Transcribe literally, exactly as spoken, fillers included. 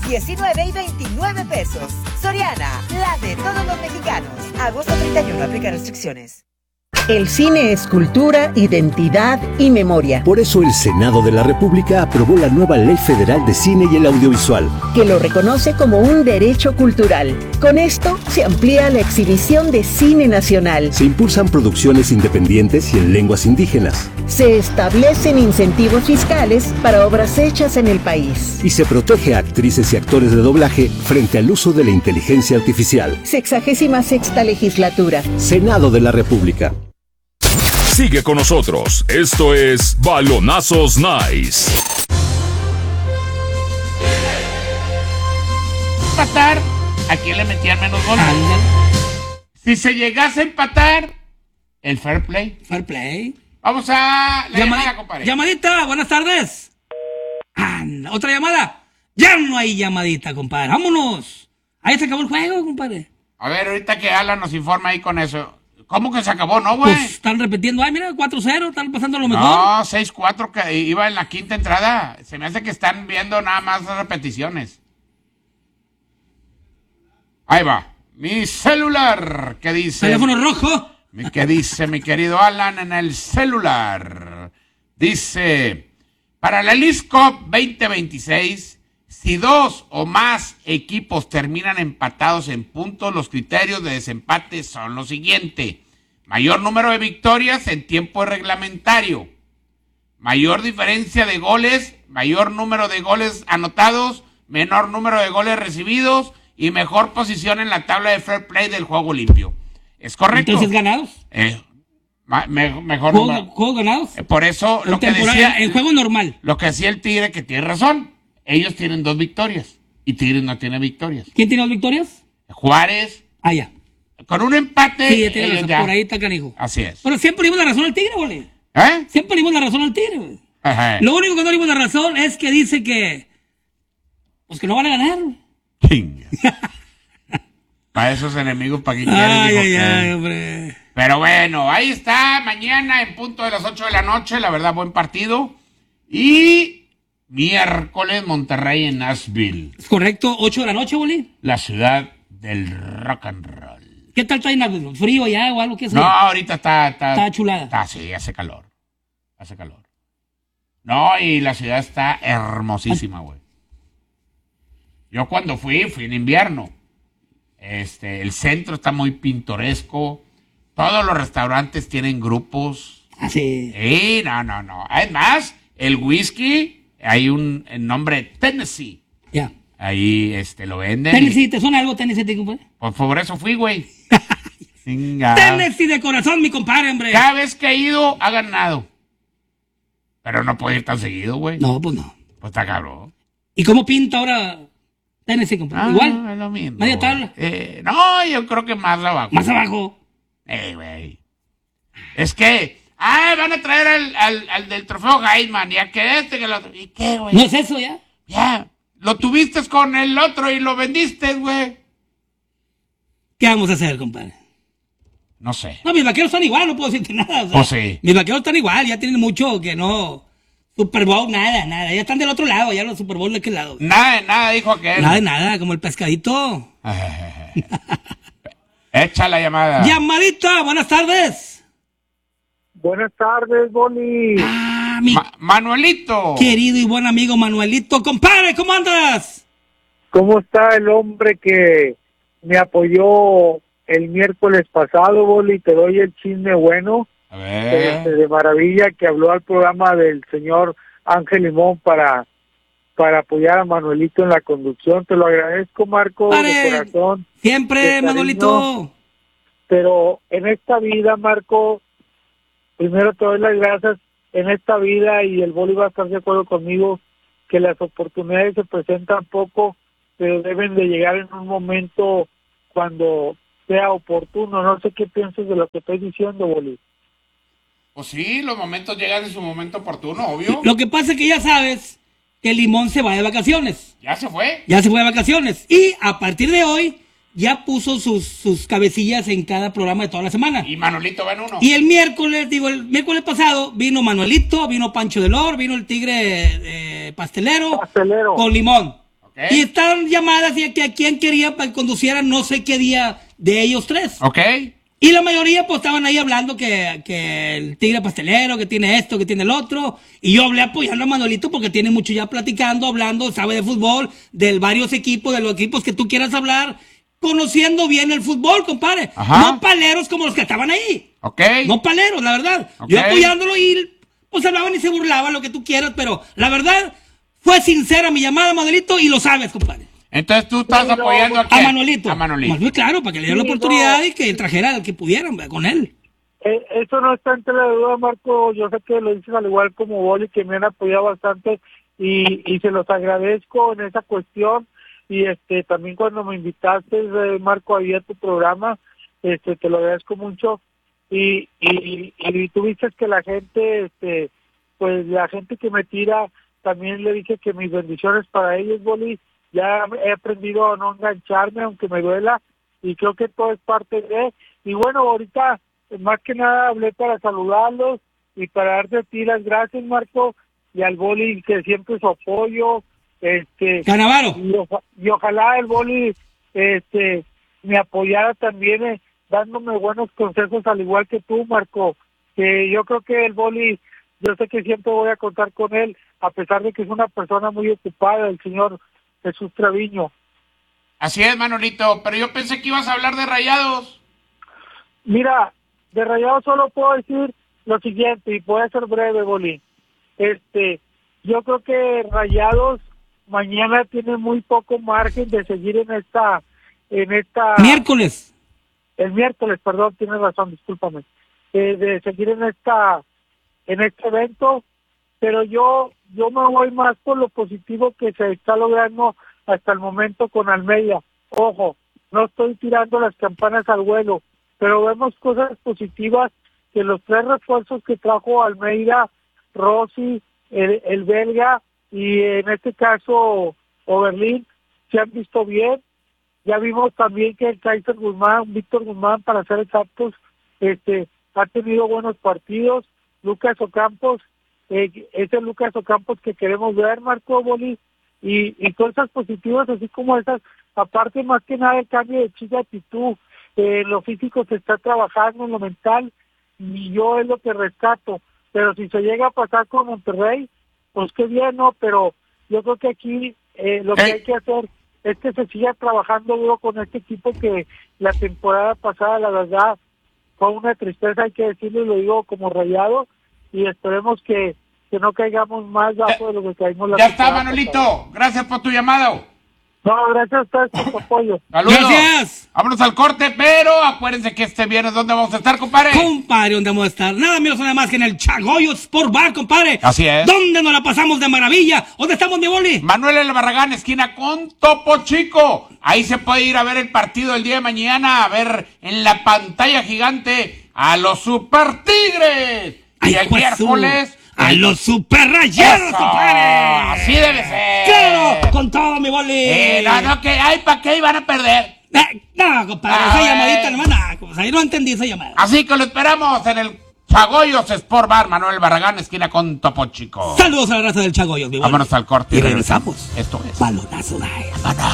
diecinueve y veintinueve pesos. Soriana, la de todos los mexicanos. Agosto treinta y uno, aplica restricciones. El cine es cultura, identidad y memoria. Por eso el Senado de la República aprobó la nueva Ley Federal de Cine y el Audiovisual, que lo reconoce como un derecho cultural. Con esto se amplía la exhibición de cine nacional. Se impulsan producciones independientes y en lenguas indígenas. Se establecen incentivos fiscales para obras hechas en el país. Y se protege a actrices y actores de doblaje frente al uso de la inteligencia artificial. Sexagésima sexta legislatura. Senado de la República. Sigue con nosotros. Esto es Balonazos Nice. Empatar, ¿a quién le metían menos goles? Si se llegase a empatar, el fair play. Fair play. Vamos a la Llama- llamada, compadre. Llamadita, buenas tardes. Ah, otra llamada. Ya no hay llamadita, compadre. Vámonos. Ahí se acabó el juego, compadre. A ver, ahorita que Alan nos informa ahí con eso. ¿Cómo que se acabó, no, güey? Pues están repitiendo. Ay, mira, cuatro cero, están pasando lo mejor. No, seis cuatro que iba en la quinta entrada. Se me hace que están viendo nada más repeticiones. Ahí va. Mi celular, ¿qué dice? Teléfono rojo. Mi- ¿Qué dice mi querido Alan en el celular? Dice, para la Leagues Cup veinte veintiséis, si dos o más equipos terminan empatados en puntos, los criterios de desempate son los siguientes. Mayor número de victorias en tiempo reglamentario. Mayor diferencia de goles, mayor número de goles anotados, menor número de goles recibidos y mejor posición en la tabla de fair play del juego limpio. ¿Es correcto? Entonces, ganados. Eh, ma- me- mejor Juego- número. ¿Juegos ganados? Eh, Por eso En lo que temporada- decía en juego normal. lo que decía el Tigre, que tiene razón. Ellos tienen dos victorias y Tigres no tiene victorias. ¿Quién tiene las victorias? Juárez, Ah, ya. con un empate. Sí, ya tiene ellos razón. ya- Por ahí está canijo. Así es. Pero siempre le dimos la razón al Tigre, güey. ¿Eh? Siempre le dimos la razón al Tigre, güey. Ajá. Lo único que no le dimos la razón es que dice que... Pues que no van a ganar. Chinga. Para esos enemigos, ¿para qué quieren? Ay, Dijo ay, que- ay, hombre. Pero bueno, ahí está, mañana en punto de las ocho de la noche, la verdad, buen partido. Y miércoles, Monterrey en Nashville, Es correcto, ocho de la noche, Boli. la ciudad del rock and roll. ¿Qué tal está en frío allá o algo que sea? No, ahorita está... Está, Está chulada. Está, sí, hace calor. Hace calor. No, y la ciudad está hermosísima, güey. Yo cuando fui, fui en invierno. Este, el centro está muy pintoresco. Todos los restaurantes tienen grupos. Ah, sí. Sí, no, no, no. Además, el whisky, hay un el nombre Tennessee. Ya. Ahí este, lo venden. Tennessee, ¿te suena algo Tennessee, te compadre? Pues por eso fui, güey. Chinga. Tennessee de corazón, mi compadre, hombre. Cada vez que he ido, ha ganado. Pero no puede ir tan seguido, güey. No, pues no. Pues está cabrón. ¿Y cómo pinta ahora Tennessee, compadre? Ah, Igual. es lo mismo. Media güey. tabla. Eh, no, yo creo que más abajo. Más abajo. Eh, güey. Es que, ah, van a traer al, al, al del trofeo Heisman, ya que este, que el otro. ¿Y qué, güey? ¿No es eso ya? Ya, lo tuviste con el otro y lo vendiste, güey. ¿Qué vamos a hacer, compadre? No sé. No, mis vaqueros están igual, no puedo decirte nada. o sea, Pues sí. Mis vaqueros están igual, ya tienen mucho que no... Super Bowl, nada, nada. Ya están del otro lado, ya los Super Bowl de aquel lado. Nada de nada, dijo aquel. Nada de nada, como el pescadito. Echa la llamada. Llamadita, buenas tardes. Buenas tardes, Boni. Ah, mi Ma- Manuelito. querido y buen amigo Manuelito. Compadre, ¿cómo andas? ¿Cómo está el hombre que me apoyó el miércoles pasado, Boli? Te doy el chisme bueno, A este, ver. de maravilla, que habló al programa del señor Ángel Limón para, para apoyar a Manuelito en la conducción. Te lo agradezco, Marco, Pare. de corazón. Siempre, De cariño. Manuelito. Pero en esta vida, Marco, primero te doy las gracias en esta vida, y el Boli va a estar de acuerdo conmigo, que las oportunidades se presentan poco, pero deben de llegar en un momento cuando sea oportuno. No sé qué piensas de lo que estoy diciendo, Boli. Pues sí, los momentos llegan en su momento oportuno, obvio. Lo que pasa es que ya sabes que Limón se va de vacaciones. Ya se fue. Ya se fue de vacaciones. Y a partir de hoy ya puso sus, sus cabecillas en cada programa de toda la semana. Y Manolito va en uno. Y el miércoles, digo, el miércoles pasado vino Manuelito, vino Pancho del Or, vino el Tigre eh, pastelero, Pastelero. con Limón. Ok. Okay. Y estaban llamadas y que a quién quería para que conducieran no sé qué día de ellos tres. Ok. Y la mayoría pues estaban ahí hablando que, que el tigre pastelero, que tiene esto, que tiene el otro. Y yo hablé apoyando a Manolito porque tiene mucho ya platicando, hablando, sabe de fútbol, de varios equipos, de los equipos que tú quieras hablar, conociendo bien el fútbol, compadre. Ajá. No paleros como los que estaban ahí. Ok. No paleros, la verdad. Ok. Yo apoyándolo y pues hablaban y se burlaban, lo que tú quieras, pero la verdad fue sincera mi llamada, Manolito, y lo sabes, compadre. Entonces tú estás Sí, no, apoyando a A quién? Manolito. A Manolito. Muy claro, para que le diera Sí, la oportunidad no. y que trajera al que pudieran con él. Eh, eso no está entre la duda, Marco. Yo sé que lo dices al igual como Boli, que me han apoyado bastante y, y se los agradezco en esa cuestión. Y este también cuando me invitaste, eh, Marco, ahí a tu programa, este te lo agradezco mucho. Y, y, y tú viste que la gente, este pues la gente que me tira, también le dije que mis bendiciones para ellos, Boli. Ya he aprendido a no engancharme, aunque me duela, y creo que todo es parte de... Y bueno, ahorita, más que nada, hablé para saludarlos y para darte a ti las gracias, Marco, y al Boli, que siempre su apoyo, este... Canavaro. Y, oja- y ojalá el Boli, este, me apoyara también, eh, dándome buenos consejos, al igual que tú, Marco, que yo creo que el Boli, yo sé que siempre voy a contar con él, a pesar de que es una persona muy ocupada, el señor Jesús Treviño. Así es, Manolito, pero yo pensé que ibas a hablar de Rayados. Mira, de Rayados solo puedo decir lo siguiente, y voy a ser breve, Boli. Este, yo creo que Rayados mañana tiene muy poco margen de seguir en esta, en esta... Miércoles. El miércoles, perdón, tienes razón, discúlpame. Eh, de seguir en esta, en este evento, pero yo, yo me voy más por lo positivo que se está logrando hasta el momento con Almeida. Ojo, no estoy tirando las campanas al vuelo, pero vemos cosas positivas, que los tres refuerzos que trajo Almeida, Rossi, el, el belga y en este caso Oberlin, se han visto bien. Ya vimos también que el Kaiser Guzmán, Víctor Guzmán, para ser exactos, este, ha tenido buenos partidos. Lucas Ocampos, eh, es el Lucas Ocampos que queremos ver, Marco, Boli, y, y cosas positivas así como esas. Aparte, más que nada, el cambio de chip de actitud, eh, lo físico se está trabajando, en lo mental, y yo es lo que rescato. Pero si se llega a pasar con Monterrey, pues qué bien, ¿no? Pero yo creo que aquí eh, lo que Eh. hay que hacer es que se siga trabajando duro con este equipo, que la temporada pasada, la verdad, fue una tristeza, hay que decirlo, y lo digo como Rayado, y esperemos que, que no caigamos más bajo de lo que caímos la Ya está, temporada Manolito. pasada. Gracias por tu llamado. No, gracias a ustedes por su apoyo. Saludos. Gracias. Vámonos al corte, pero acuérdense que este viernes, ¿dónde vamos a estar, compadre? Compadre, ¿dónde vamos a estar? Nada menos nada más que en el Chagoyo Sport Bar, compadre. Así es. ¿Dónde nos la pasamos de maravilla? ¿Dónde estamos, mi Boli? Manuel El Barragán, esquina con Topo Chico. Ahí se puede ir a ver el partido el día de mañana, a ver en la pantalla gigante a los Super Tigres. Ay, y el pues, miércoles... a los super rayados, ¡Eso! compadre. Así debe ser. Claro, con todo, mi Boli. Eh, no, no, que, ay, ¿para qué iban a perder? Eh, no, compadre, Ah, esa bueno. llamadita nomás, no, compadre, no entendí esa llamada. Así que lo esperamos en el Chagoyos Sport Bar, Manuel Barragán, esquina con Topo Chico. Saludos a la raza del Chagoyos, mi Boli. Vámonos al corte. Y regresamos. Esto es... Balonazo Night. Vámonos.